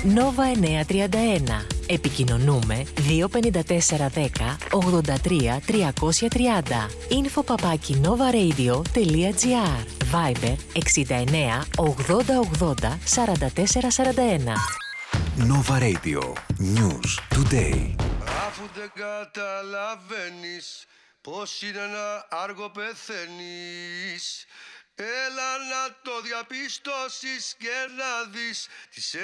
Nova 931. Επικοινωνούμε 25410 83 330. info@novaradio.gr. Viber 69 80 80 44 41. Nova Radio. News Today. Αφού δεν καταλαβαίνεις πως είναι να άργο πεθαίνεις, έλα να το διαπιστώσεις και να δεις τις